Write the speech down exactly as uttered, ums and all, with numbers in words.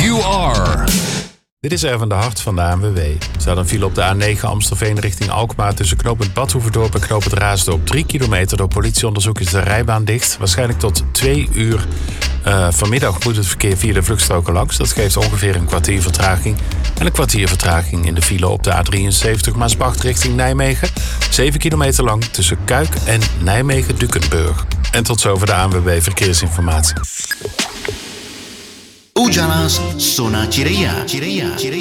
You Are. Dit is Erwin de Hart van de A N W B. Er staat een file op de A negen Amstelveen richting Alkmaar tussen knooppunt Badhoevedorp en knooppunt Raasdorp. Drie kilometer. Door politieonderzoek is de rijbaan dicht. Waarschijnlijk tot twee uur uh, vanmiddag moet het verkeer via de vluchtstroken langs. Dat geeft ongeveer een kwartier vertraging. En een kwartier vertraging in de file op de A drieënzeventig Maasbracht richting Nijmegen. Zeven kilometer lang tussen Kuik en Nijmegen-Dukenburg. En tot zover de A N W B Verkeersinformatie. Ujalas Sona Cireia.